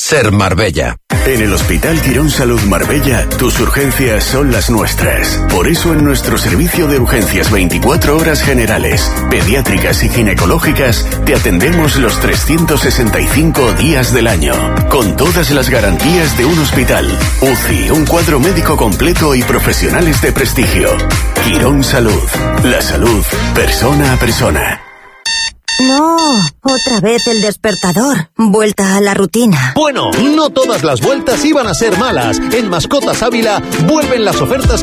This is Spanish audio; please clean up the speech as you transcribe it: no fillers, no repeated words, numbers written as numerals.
Ser Marbella. En el Hospital Quirón Salud Marbella, tus urgencias son las nuestras. Por eso en nuestro servicio de urgencias 24 horas generales, pediátricas y ginecológicas, te atendemos los 365 días del año. Con todas las garantías de un hospital. UCI, un cuadro médico completo y profesionales de prestigio. Quirón Salud. La salud, persona a persona. No, otra vez el despertador. Vuelta a la rutina. Bueno, no todas las vueltas iban a ser malas. En Mascotas Ávila vuelven las ofertas